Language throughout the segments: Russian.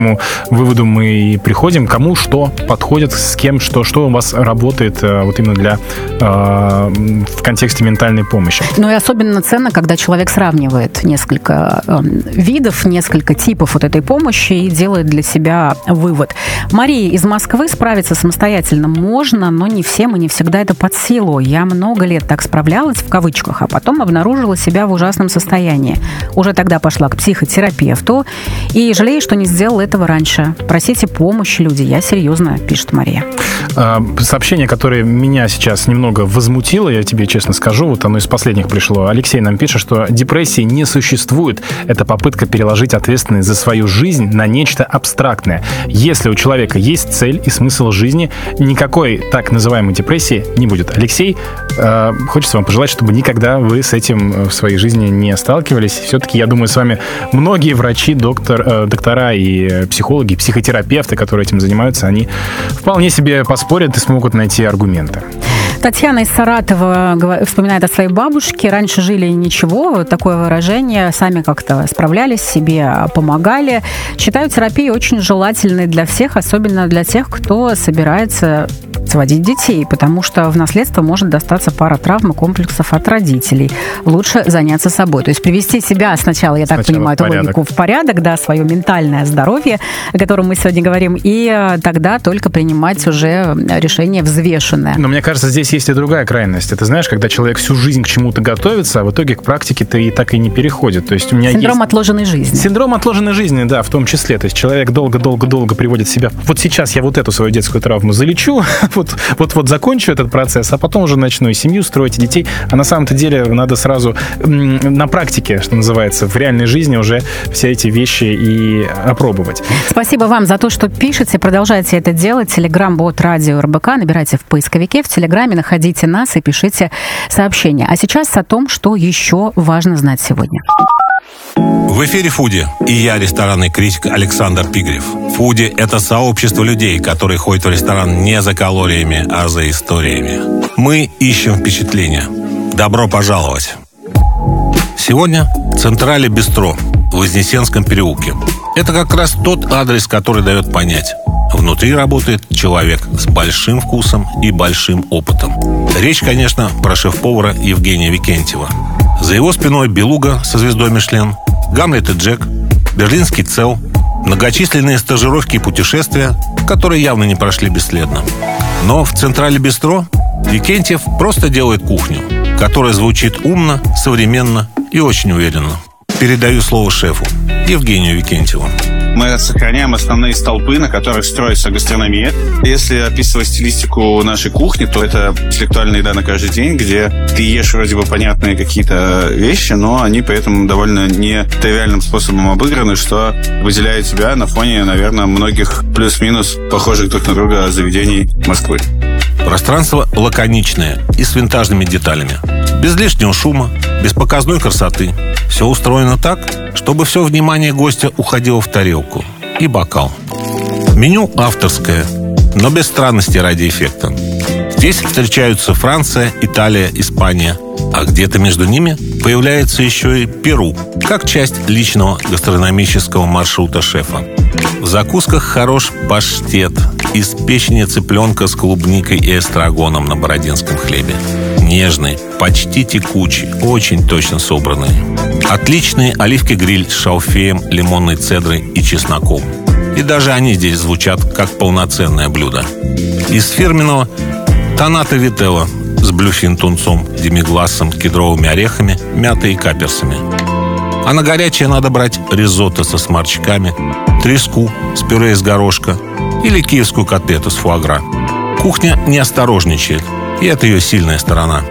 выводу мы и приходим, кому что подходит, с кем что у вас работает вот именно для в контексте ментальной помощи. Ну и особенно ценно, когда человек сравнивает несколько видов, несколько типов вот этой помощи и делает для себя вывод. Мария из Москвы: справиться самостоятельно можно, но не всем и не всегда это под силу. Я много лет так справлялась, в кавычках, а потом обнаружила себя в ужасном состоянии. Уже тогда пошла к психотерапевту и жалею, что не сделала этого раньше. Просите помощи, люди. Я серьезно, пишет Мария. Сообщение, которое меня сейчас немного возмутило, я тебе честно скажу, вот оно из последних пришло. Алексей нам пишет, что депрессии не существует. Это попытка переложить ответственность за свою жизнь на нечто абстрактное. Если у человека есть цель и смысл жизни, никакой так называемой депрессии не будет. Алексей, хочется вам пожелать, чтобы никогда вы с этим в своей жизни не сталкивались. Все-таки, я думаю, с вами многие врачи, доктора и психологи, психотерапевты, которые этим занимаются, они вполне себе поспорят и смогут найти аргументы. Татьяна из Саратова вспоминает о своей бабушке. Раньше жили ничего, такое выражение. Сами как-то справлялись, себе помогали. Считаю терапию очень желательной для всех, особенно для тех, кто собирается сводить детей, потому что в наследство может достаться пара травм и комплексов от родителей. Лучше заняться собой. То есть привести себя сначала, я так понимаю, эту логику, в порядок, да, свое ментальное здоровье, о котором мы сегодня говорим, и тогда только принимать уже решение взвешенное. Но мне кажется, здесь есть и другая крайность. Это, знаешь, когда человек всю жизнь к чему-то готовится, а в итоге к практике-то и так и не переходит. То есть у меня синдром отложенной жизни. Синдром отложенной жизни, да, в том числе. То есть человек долго-долго-долго приводит себя. Вот сейчас я вот эту свою детскую травму залечу, вот закончу этот процесс, а потом уже начну и семью строить, и детей. А на самом-то деле надо сразу на практике, что называется, в реальной жизни уже все эти вещи и опробовать. Спасибо вам за то, что пишете. Продолжайте это делать. Телеграм-бот Радио РБК. Набирайте в поисковике. В Телеграме находите нас и пишите сообщения. А сейчас о том, что еще важно знать сегодня. В эфире «Фуди» и я, ресторанный критик Александр Пигрев. «Фуди» — это сообщество людей, которые ходят в ресторан не за калориями, а за историями. Мы ищем впечатления. Добро пожаловать! Сегодня Централе Бистро в Вознесенском переулке. Это как раз тот адрес, который дает понять: внутри работает человек с большим вкусом и большим опытом. Речь, конечно, про шеф-повара Евгения Викентьева. За его спиной Белуга со звездой Мишлен, Гамлет и Джек, Берлинский ЦЕЛ, многочисленные стажировки и путешествия, которые явно не прошли бесследно. Но в Централе Бистро Викентьев просто делает кухню, которая звучит умно, современно и очень уверенно. Передаю слово шефу, Евгению Викентьеву. Мы сохраняем основные столпы, на которых строится гастрономия. Если описывать стилистику нашей кухни, то это интеллектуальная еда на каждый день, где ты ешь вроде бы понятные какие-то вещи, но они при этом довольно нетривиальным способом обыграны, что выделяет тебя на фоне, наверное, многих плюс-минус похожих друг на друга заведений Москвы. Пространство лаконичное и с винтажными деталями. Без лишнего шума, без показной красоты. Все устроено так, чтобы все внимание гостя уходило в тарелку и бокал. Меню авторское, но без странностей ради эффекта. Здесь встречаются Франция, Италия, Испания, а где-то между ними появляется еще и Перу, как часть личного гастрономического маршрута шефа. В закусках хорош паштет из печени цыпленка с клубникой и эстрагоном на бородинском хлебе. Нежный, почти текучий, очень точно собранный. Отличные оливки-гриль с шалфеем, лимонной цедрой и чесноком. И даже они здесь звучат как полноценное блюдо. Из фирменного тоната вителла с блюфин-тунцом, демиглассом, кедровыми орехами, мятой и каперсами. А на горячее надо брать ризотто со сморчками, треску с пюре из горошка или киевскую котлету с фуагра. Кухня не осторожничает, и это ее сильная сторона.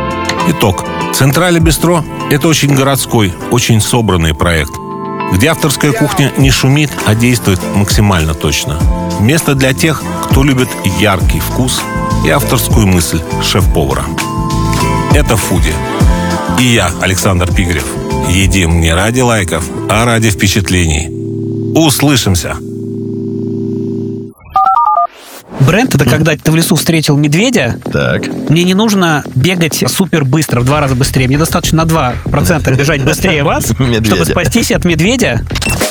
Итог. Централе Бистро – это очень городской, очень собранный проект, где авторская кухня не шумит, а действует максимально точно. Место для тех, кто любит яркий вкус и авторскую мысль шеф-повара. Это «Фуди». И я, Александр Пигрев. Едим не ради лайков, а ради впечатлений. Услышимся! Бренд — это когда ты в лесу встретил медведя. Так. Мне не нужно бегать супер быстро, в 2 раза быстрее. Мне достаточно на 2% бежать быстрее вас, чтобы спастись от медведя.